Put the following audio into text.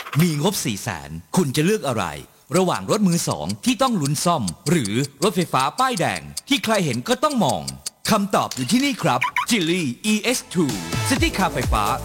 มีงบ 400,000 คุณจะเลือกอะไรระหว่างรถมือสองที่ต้องลุ้นซ่อมหรือรถไฟฟ้าป้ายแดงที่ใครเห็นก็ต้องมองคำตอบอยู่ที่นี่ครับ Geely ES2 ซิตี้คาร์ไฟฟ้า